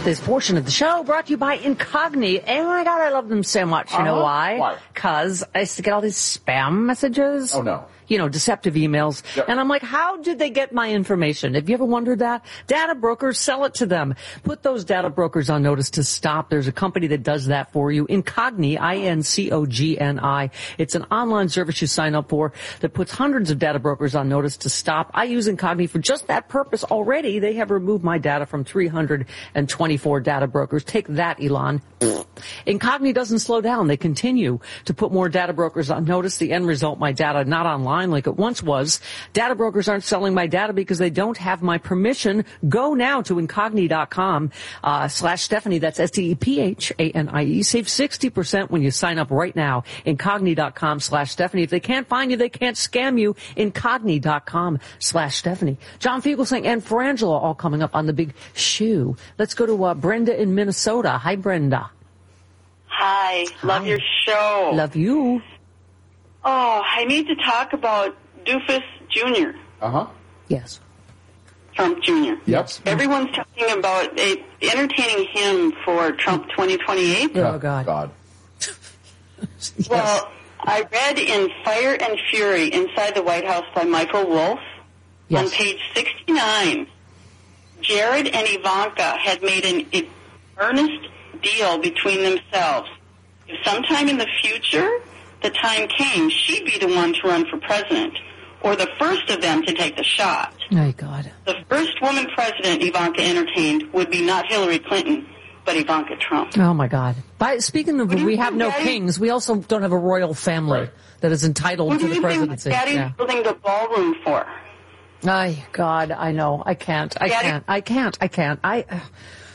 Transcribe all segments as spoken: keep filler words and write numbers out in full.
This portion of the show brought to you by Incogni. Oh my God, I love them so much. You uh-huh. know why? Why? Because I used to get all these spam messages. Oh, no. You know, deceptive emails. Yep. And I'm like, how did they get my information? Have you ever wondered that? Data brokers, sell it to them. Put those data brokers on notice to stop. There's a company that does that for you. Incogni, I N C O G N I. It's an online service you sign up for that puts hundreds of data brokers on notice to stop. I use Incogni for just that purpose already. They have removed my data from three hundred twenty-four data brokers. Take that, Elon. Incogni doesn't slow down. They continue to put more data brokers on notice. The end result, my data not online like it once was. Data brokers aren't selling my data because they don't have my permission. Go now to Incogni.com uh, slash Stephanie. That's S T E P H A N I E. Save sixty percent when you sign up right now. Incogni.com slash Stephanie. If they can't find you, they can't scam you. Incogni.com slash Stephanie. John Fugelsang and Frangela all coming up on the big shoe. Let's go to uh, Brenda in Minnesota. Hi, Brenda. Hi. Love Hi. your show. Love you. Oh, I need to talk about Doofus Junior Uh-huh. Yes. Trump Junior Yep. Everyone's talking about uh, entertaining him for Trump twenty twenty-eight. Oh, God. God. Yes. Well, I read in Fire and Fury Inside the White House by Michael Wolff Yes. on page sixty-nine, Jared and Ivanka had made an earnest deal between themselves. If sometime in the future the time came, she'd be the one to run for president, or the first of them to take the shot. My God. The first woman president Ivanka entertained would be not Hillary Clinton, but Ivanka Trump. Oh, my God. By, speaking of, What do we you have think, no Daddy? kings. We also don't have a royal family Right. that is entitled What to do the you think presidency. Daddy's Yeah. building the ballroom for? Ay, God, I know. I can't. I Daddy? can't. I can't. I can't. I. Uh,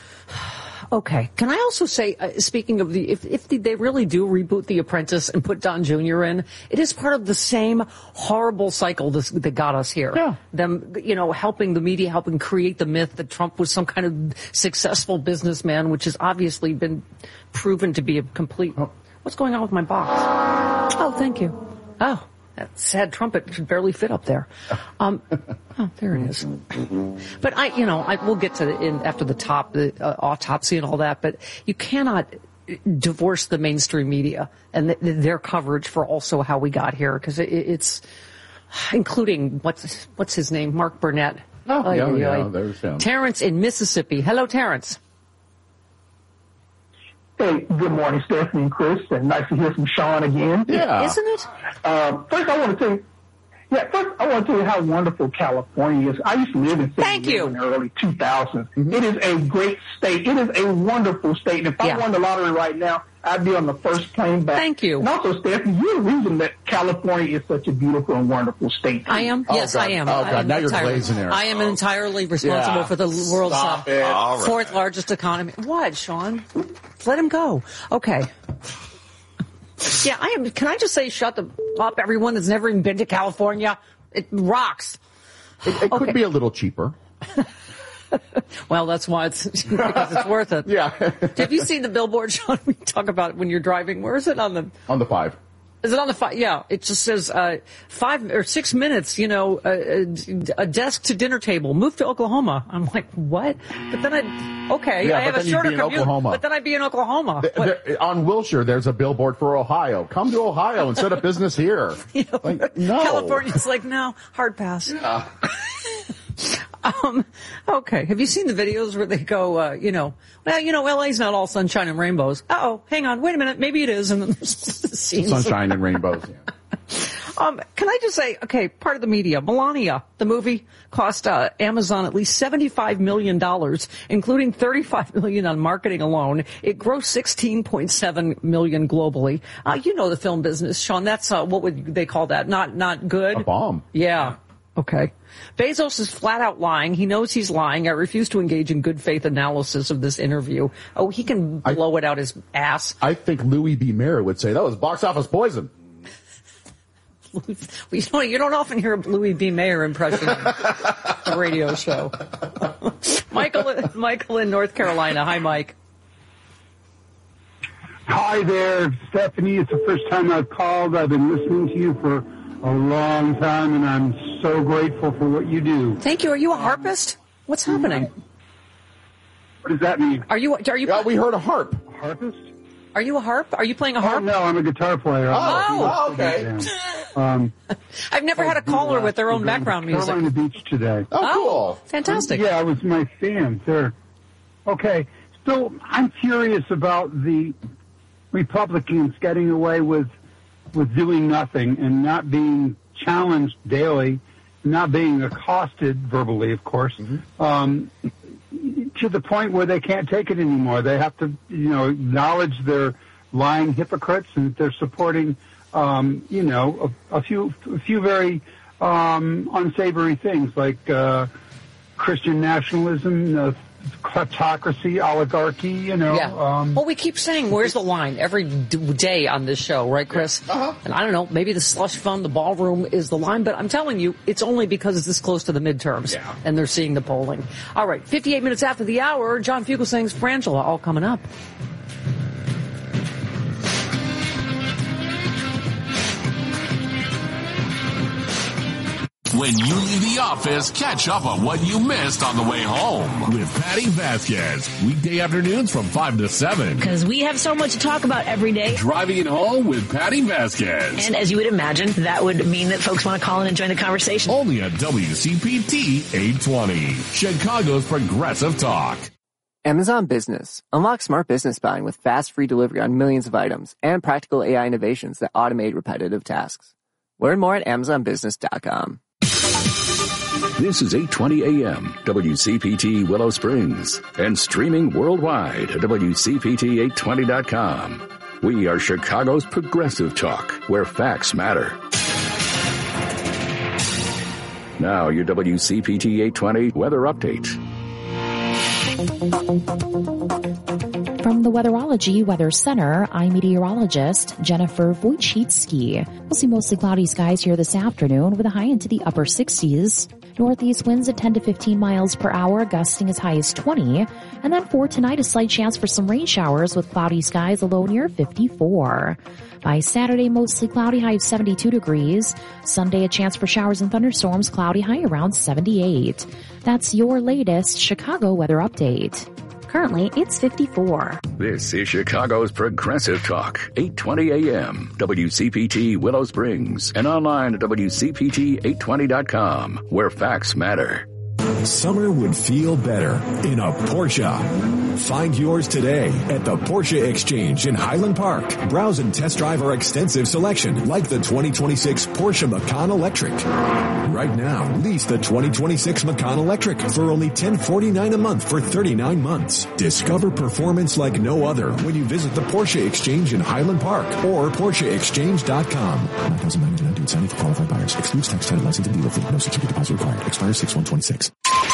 okay. Can I also say, uh, speaking of the, if if the, they really do reboot The Apprentice and put Don Junior in, it is part of the same horrible cycle this, that got us here. Yeah. Them, you know, helping the media, helping create the myth that Trump was some kind of successful businessman, which has obviously been proven to be a complete. Oh. What's going on with my box? Oh, thank you. Oh. That sad trumpet should barely fit up there. Um, oh, there it is. But I, you know, I, we'll get to the, in after the top, the uh, autopsy and all that. But you cannot divorce the mainstream media and th- their coverage for also how we got here, because it, it's including what's what's his name, Mark Burnett. Oh, oh yeah, yeah, yeah, there's him. Terrence in Mississippi. Hello, Terrence. Hey, good morning, Stephanie and Chris, and nice to hear from Sean again. Yeah. Isn't it? Um, first, I want to tell you, yeah, first, I want to tell you how wonderful California is. I used to live in San Thank Diego you. in the early two thousands. Mm-hmm. It is a great state. It is a wonderful state. And if Yeah. I won the lottery right now, I'd be on the first plane back. Thank you. And also, Stephanie, you're the reason that California is such a beautiful and wonderful state. I am. Oh, yes, God. I am. Oh, I God. am Now you're entirely- glazing there. I am entirely responsible Yeah. for the world's Stop uh, it. All right. fourth largest economy. What, Sean? Let him go. Okay. Yeah, I am. Can I just say, shut the up, everyone that's never even been to California? It rocks. It, it could Okay. be a little cheaper. Well, that's why it's because it's worth it. Yeah. Have you seen the billboard, Sean? We talk about it when you're driving. Where is it on the? On the five. Is it on the five? Yeah, it just says uh, five or six minutes. You know, a, a desk to dinner table. Move to Oklahoma. I'm like, what? But then I, okay, Yeah, I have but a then you'd shorter be in commute. Oklahoma. But then I'd be in Oklahoma. Th- What? there- on Wilshire, there's a billboard for Ohio. Come to Ohio and set up business here. You know, Like, no. California's like, no, hard pass. Yeah. Um, okay. Have you seen the videos where they go, uh, you know, well, you know, L A's not all sunshine and rainbows. Uh-oh, hang on, wait a minute, maybe it is. And then there's the scenes. Sunshine and rainbows. Yeah. Um, can I just say, okay, part of the media, Melania, the movie, cost uh, Amazon at least seventy-five million dollars, including thirty-five million dollars on marketing alone. It grossed sixteen point seven million dollars globally. Uh, you know the film business, Sean. That's, uh, what would they call that? Not, not good? A bomb. Yeah. Okay. Bezos is flat out lying. He knows he's lying. I refuse to engage in good faith analysis of this interview. Oh, he can blow it out his ass. I think Louis B. Mayer would say that was box office poison. You know, you don't often hear a Louis B. Mayer impression on the radio show. Michael, Michael in North Carolina. Hi, Mike. Hi there, Stephanie. It's the first time I've called. I've been listening to you for a long time, and I'm so grateful for what you do. Thank you. Are you a harpist? What's happening? What does that mean? Are you? Are you? Yeah, we heard a harp. Harpist? Are you a harp? Are you playing a Oh, harp? no, I'm a guitar player. Oh, okay. Um, I've never had a caller with their own background music. Carolina Beach today. Oh, cool. Fantastic. Yeah, it was my fans. They're okay. So I'm curious about the Republicans getting away with with doing nothing and not being challenged daily, not being accosted verbally, of course, mm-hmm. um, to the point where they can't take it anymore. They have to, you know, acknowledge they're lying hypocrites and they're supporting, um, you know, a, a few a few very um, unsavory things like uh, Christian nationalism, uh, kleptocracy, oligarchy, you know. Yeah. Um, well, we keep saying, where's the line every d- day on this show, right, Chris? Uh-huh. And I don't know, maybe the slush fund, the ballroom is the line, but I'm telling you, it's only because it's this close to the midterms, yeah. and they're seeing the polling. All right, fifty-eight minutes after the hour, John Fugelsang's Frangela, all coming up. When you leave the office, catch up on what you missed on the way home with Patty Vasquez. Weekday afternoons from five to seven. Because we have so much to talk about every day. Driving it home with Patty Vasquez. And as you would imagine, that would mean that folks want to call in and join the conversation. Only at W C P T eight twenty, Chicago's Progressive Talk. Amazon Business. Unlock smart business buying with fast free delivery on millions of items and practical A I innovations that automate repetitive tasks. Learn more at amazon business dot com. This is eight twenty A M, W C P T Willow Springs, and streaming worldwide at W C P T eight twenty dot com. We are Chicago's Progressive Talk, where facts matter. Now, your W C P T eight twenty weather update. From the Weatherology Weather Center, I'm meteorologist Jennifer Wojcicki. We'll see mostly cloudy skies here this afternoon with a high into the upper sixties. Northeast winds at ten to fifteen miles per hour, gusting as high as twenty. And then for tonight, a slight chance for some rain showers with cloudy skies, a low near fifty-four. By Saturday, mostly cloudy, high of seventy-two degrees. Sunday, a chance for showers and thunderstorms, cloudy, high around seventy-eight. That's your latest Chicago weather update. Currently, it's fifty-four. This is Chicago's Progressive Talk, eight twenty A M, W C P T Willow Springs, and online at W C P T eight twenty dot com, where facts matter. Summer would feel better in a Porsche. Find yours today at the Porsche Exchange in Highland Park. Browse and test drive our extensive selection, like the twenty twenty-six Porsche Macan Electric. Right now, lease the twenty twenty-six Macan Electric for only ten forty-nine a month for thirty-nine months. Discover performance like no other when you visit the Porsche Exchange in Highland Park or Porsche Exchange dot com. nine thousand nine hundred ninety-one signing for qualified buyers. Excludes tax, title, license, and dealer fee. No security deposit required. Expires six one twenty-six.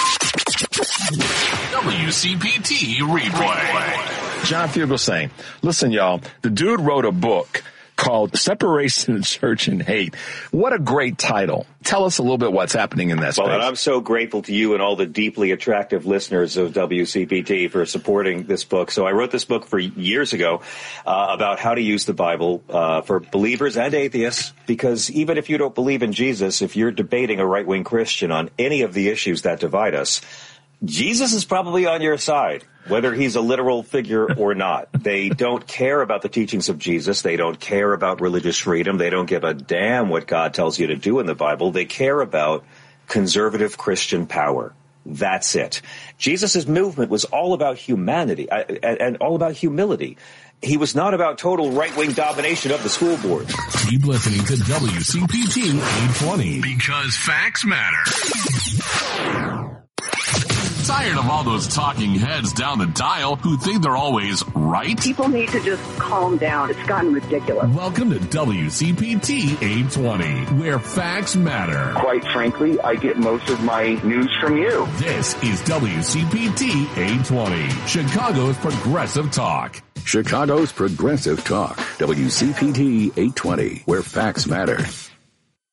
W C P T Replay. John Fugelsang. Listen, y'all, the dude wrote a book called Separation, Church, and Hate. What a great title. Tell us a little bit what's happening in that space. Well, and I'm so grateful to you and all the deeply attractive listeners of W C P T for supporting this book. So I wrote this book for years ago uh, about how to use the Bible uh, for believers and atheists, because even if you don't believe in Jesus, if you're debating a right-wing Christian on any of the issues that divide us, Jesus is probably on your side, whether he's a literal figure or not. They don't care about the teachings of Jesus. They don't care about religious freedom. They don't give a damn what God tells you to do in the Bible. They care about conservative Christian power. That's it. Jesus' movement was all about humanity and all about humility. He was not about total right-wing domination of the school board. Keep listening to W C P T eight twenty, because facts matter. Tired of all those talking heads down the dial who think they're always right? People need to just calm down. It's gotten ridiculous. Welcome to W C P T eight twenty, where facts matter. Quite frankly, I get most of my news from you. This is W C P T eight twenty, Chicago's Progressive Talk. Chicago's Progressive Talk, W C P T eight twenty, where facts matter.